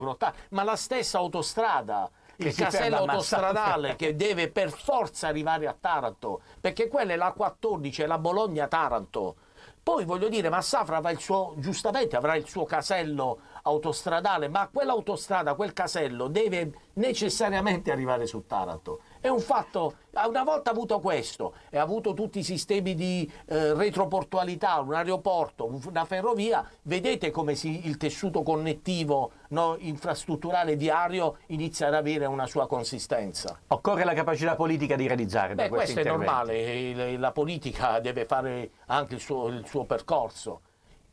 ma la stessa autostrada, il si casello ferma a autostradale che deve per forza arrivare a Taranto, perché quella è la 14, è la Bologna-Taranto. Poi voglio dire, Massafra giustamente avrà il suo casello autostradale, ma quell'autostrada, quel casello deve necessariamente arrivare su Taranto. È un fatto, una volta avuto questo e avuto tutti i sistemi di retroportualità, un aeroporto, una ferrovia, vedete come il tessuto connettivo, no, infrastrutturale viario inizia ad avere una sua consistenza. Occorre la capacità politica di realizzare questi questo è interventi. normale, la politica deve fare anche il suo percorso,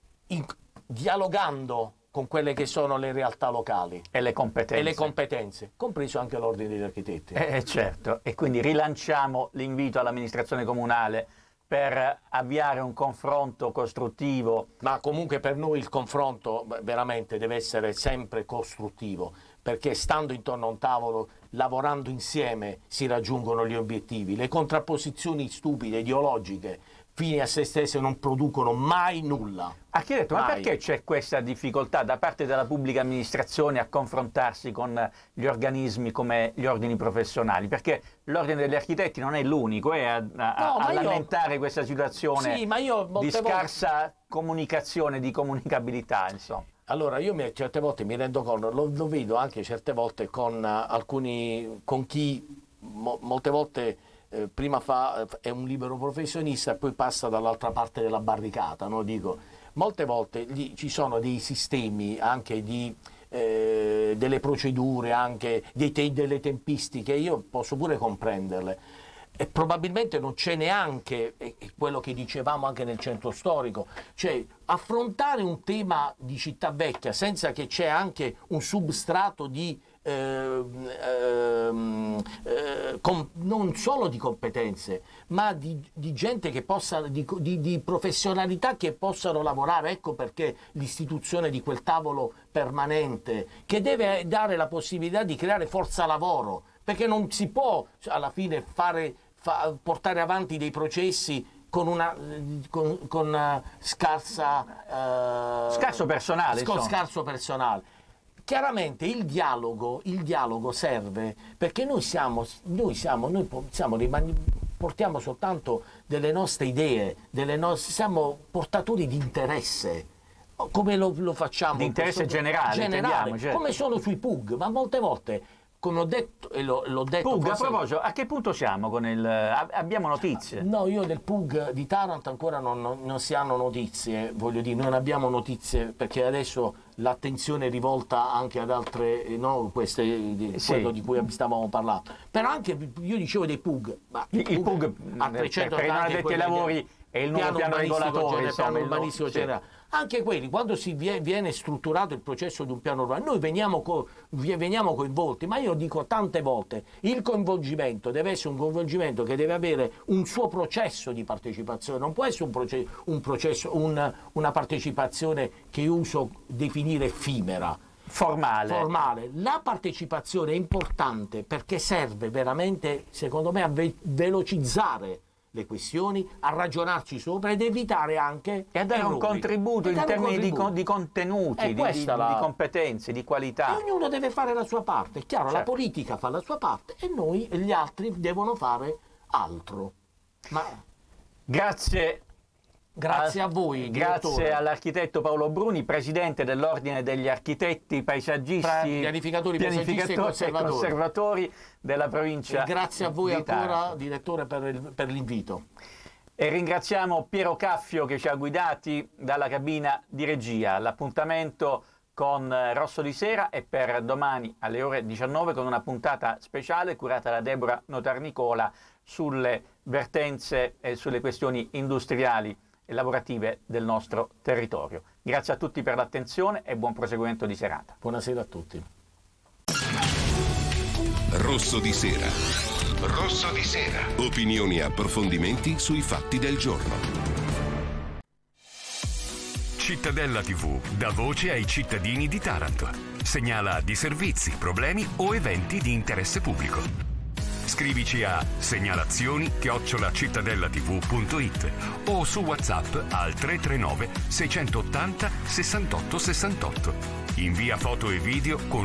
dialogando con quelle che sono le realtà locali E le competenze, compreso anche l'ordine degli architetti. Certo, e quindi rilanciamo l'invito all'amministrazione comunale per avviare un confronto costruttivo. Ma comunque per noi il confronto veramente deve essere sempre costruttivo, perché stando intorno a un tavolo, lavorando insieme, si raggiungono gli obiettivi. Le contrapposizioni stupide, ideologiche, fini a se stesse, non producono mai nulla. Architetto, ma Mai. perché c'è questa difficoltà da parte della pubblica amministrazione a confrontarsi con gli organismi come gli ordini professionali? Perché l'ordine degli architetti non è l'unico a lamentare questa situazione di scarsa comunicazione, di comunicabilità, insomma. Allora, certe volte mi rendo conto, lo vedo anche certe volte con chi molte volte prima è un libero professionista e poi passa dall'altra parte della barricata, no? Dico, molte volte ci sono dei sistemi anche delle procedure, anche delle tempistiche, io posso pure comprenderle. E probabilmente non c'è neanche quello che dicevamo anche nel centro storico, cioè affrontare un tema di città vecchia senza che c'è anche un substrato di non solo di competenze, ma di gente che possa, di professionalità che possano lavorare. Ecco perché l'istituzione di quel tavolo permanente, che deve dare la possibilità di creare forza lavoro, perché non si può alla fine portare avanti dei processi con scarso personale. Scarso personale. Chiaramente il dialogo serve, perché noi portiamo soltanto delle nostre idee, siamo portatori di interesse, come lo facciamo? Di interesse generale, certo. Come sono sui PUG, ma molte volte, come ho detto e l'ho detto... PUG, a proposito, a che punto siamo con abbiamo notizie? No, io del PUG di Taranto ancora non si hanno notizie, voglio dire, non abbiamo notizie, perché adesso l'attenzione è rivolta anche ad altre, no, quello di cui stavamo parlando. Però anche, io dicevo dei PUG, ma il PUG a 300 per i non addetti ai lavori è il nuovo piano regolatore, piano urbanistico generale. Anche quelli, quando viene strutturato il processo di un piano urbano, noi veniamo coinvolti, ma io dico tante volte, il coinvolgimento deve essere un coinvolgimento che deve avere un suo processo di partecipazione, non può essere una partecipazione che io uso definire effimera. Formale. La partecipazione è importante perché serve veramente, secondo me, a velocizzare le questioni, a ragionarci sopra ed evitare anche e a dare un contributo in termini di contenuti, di competenze, di qualità. E ognuno deve fare la sua parte, è chiaro, certo. La politica fa la sua parte e noi e gli altri devono fare altro. Grazie a voi, grazie direttore. All'architetto Paolo Bruni, presidente dell'Ordine degli Architetti Paesaggisti, pianificatori paesaggisti e conservatori della provincia. E grazie a voi ancora, direttore, per l'invito. E ringraziamo Piero Caffio che ci ha guidati dalla cabina di regia. L'appuntamento con Rosso di Sera è per domani alle ore 19 con una puntata speciale curata da Deborah Notarnicola sulle vertenze e sulle questioni industriali e lavorative del nostro territorio. Grazie a tutti per l'attenzione e buon proseguimento di serata. Buonasera a tutti. Rosso di Sera. Rosso di Sera. Opinioni e approfondimenti sui fatti del giorno. Cittadella TV dà voce ai cittadini di Taranto. Segnala disservizi, problemi o eventi di interesse pubblico. Scrivici a segnalazioni@cittadellatv.it o su WhatsApp al 339 680 68 68. Invia foto e video con